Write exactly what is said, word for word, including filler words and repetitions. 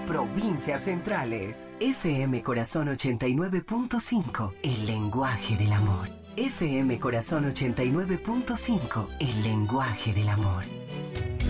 provincias centrales. F M Corazón ochenta y nueve punto cinco, el lenguaje del amor. F M Corazón ochenta y nueve punto cinco, el lenguaje del amor.